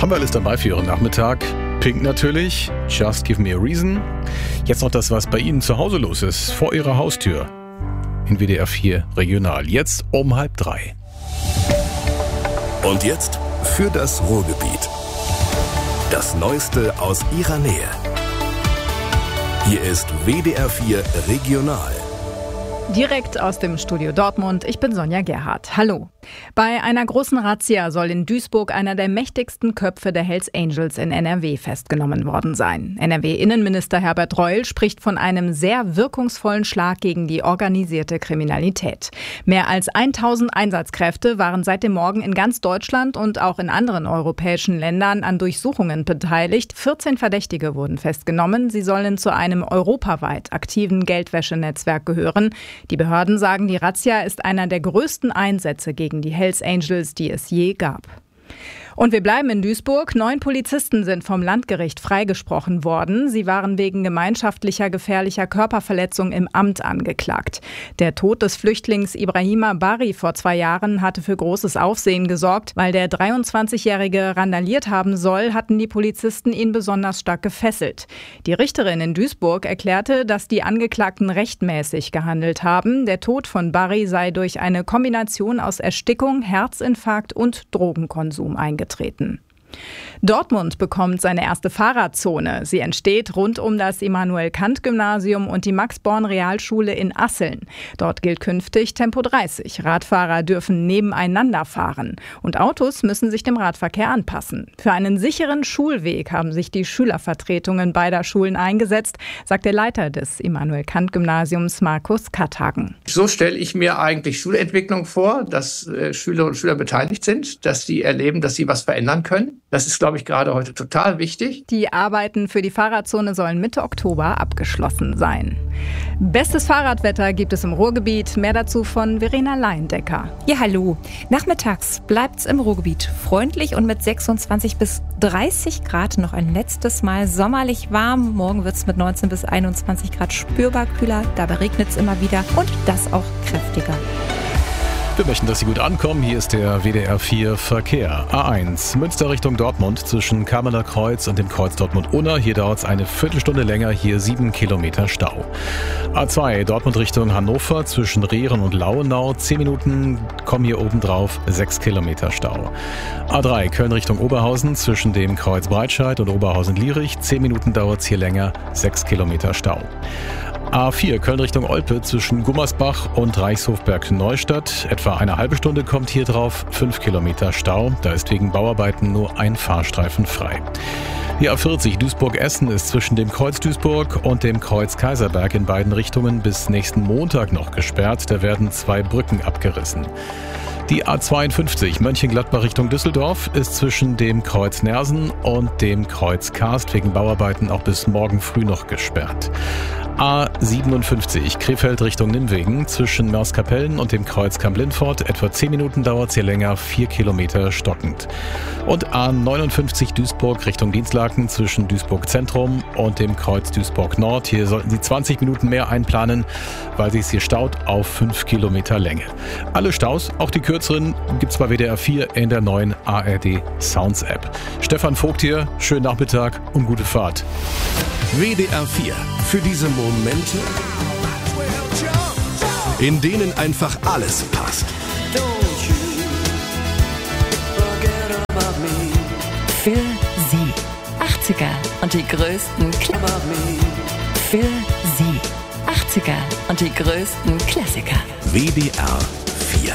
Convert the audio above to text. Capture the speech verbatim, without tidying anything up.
Haben wir alles dabei für Ihren Nachmittag. Pink natürlich, Just Give Me a Reason. Jetzt noch das, was bei Ihnen zu Hause los ist, vor Ihrer Haustür. In W D R vier Regional, jetzt um halb drei. Und jetzt für das Ruhrgebiet. Das Neueste aus Ihrer Nähe. Hier ist W D R vier Regional. Direkt aus dem Studio Dortmund, ich bin Sonja Gerhardt. Hallo. Bei einer großen Razzia soll in Duisburg einer der mächtigsten Köpfe der Hells Angels in N R W festgenommen worden sein. N R W-Innenminister Herbert Reul spricht von einem sehr wirkungsvollen Schlag gegen die organisierte Kriminalität. Mehr als tausend Einsatzkräfte waren seit dem Morgen in ganz Deutschland und auch in anderen europäischen Ländern an Durchsuchungen beteiligt. vierzehn Verdächtige wurden festgenommen. Sie sollen zu einem europaweit aktiven Geldwäschenetzwerk gehören. Die Behörden sagen, die Razzia ist einer der größten Einsätze gegen die Hells Angels, die es je gab. Und wir bleiben in Duisburg. Neun Polizisten sind vom Landgericht freigesprochen worden. Sie waren wegen gemeinschaftlicher gefährlicher Körperverletzung im Amt angeklagt. Der Tod des Flüchtlings Ibrahima Bari vor zwei Jahren hatte für großes Aufsehen gesorgt. Weil der dreiundzwanzigjährige randaliert haben soll, hatten die Polizisten ihn besonders stark gefesselt. Die Richterin in Duisburg erklärte, dass die Angeklagten rechtmäßig gehandelt haben. Der Tod von Bari sei durch eine Kombination aus Erstickung, Herzinfarkt und Drogenkonsum eingetreten. Dortmund bekommt seine erste Fahrradzone. Sie entsteht rund um das Immanuel-Kant-Gymnasium und die Max-Born-Realschule in Asseln. Dort gilt künftig Tempo dreißig. Radfahrer dürfen nebeneinander fahren. Und Autos müssen sich dem Radverkehr anpassen. Für einen sicheren Schulweg haben sich die Schülervertretungen beider Schulen eingesetzt, sagt der Leiter des Immanuel-Kant-Gymnasiums Markus Katthagen. So stelle ich mir eigentlich Schulentwicklung vor, dass äh, Schülerinnen und Schüler beteiligt sind, dass sie erleben, dass sie was verändern können. Das ist, glaube ich, gerade heute total wichtig. Die Arbeiten für die Fahrradzone sollen Mitte Oktober abgeschlossen sein. Bestes Fahrradwetter gibt es im Ruhrgebiet. Mehr dazu von Verena Leindecker. Ja, hallo. Nachmittags bleibt's im Ruhrgebiet freundlich und mit sechsundzwanzig bis dreißig Grad noch ein letztes Mal sommerlich warm. Morgen wird's mit neunzehn bis einundzwanzig Grad spürbar kühler. Dabei regnet's immer wieder und das auch kräftiger. Wir möchten, dass Sie gut ankommen. Hier ist der W D R vier Verkehr. A eins, Münster Richtung Dortmund zwischen Kamener Kreuz und dem Kreuz Dortmund-Unna. Hier dauert es eine Viertelstunde länger, hier sieben Kilometer Stau. A zwei, Dortmund Richtung Hannover zwischen Rehren und Lauenau. zehn Minuten kommen hier oben drauf, sechs Kilometer Stau. A drei, Köln Richtung Oberhausen zwischen dem Kreuz Breitscheid und Oberhausen-Lierich. zehn Minuten dauert es hier länger, sechs Kilometer Stau. A vier, Köln Richtung Olpe zwischen Gummersbach und Reichshofberg-Neustadt. Etwa eine halbe Stunde kommt hier drauf, fünf Kilometer Stau. Da ist wegen Bauarbeiten nur ein Fahrstreifen frei. Die A vierzig, Duisburg-Essen ist zwischen dem Kreuz Duisburg und dem Kreuz Kaiserberg in beiden Richtungen bis nächsten Montag noch gesperrt. Da werden zwei Brücken abgerissen. Die A zweiundfünfzig, Mönchengladbach Richtung Düsseldorf, ist zwischen dem Kreuz Nersen und dem Kreuz Karst wegen Bauarbeiten auch bis morgen früh noch gesperrt. A siebenundfünfzig, Krefeld Richtung Nimwegen, zwischen Mörskapellen und dem Kreuz Kamp-Lindfort. Etwa zehn Minuten dauert es hier länger, vier Kilometer stockend. Und A neunundfünfzig, Duisburg Richtung Dienstlaken, zwischen Duisburg Zentrum und dem Kreuz Duisburg Nord. Hier sollten Sie zwanzig Minuten mehr einplanen, weil sich hier staut auf fünf Kilometer Länge. Alle Staus, auch die kürzeren, gibt's bei W D R vier in der neuen A R D Sounds App. Stefan Vogt hier, schönen Nachmittag und gute Fahrt. W D R vier. Für diese Momente, in denen einfach alles passt. Für Sie. achtziger und die größten Klassiker. Für Sie. achtziger und die größten Klassiker. W D R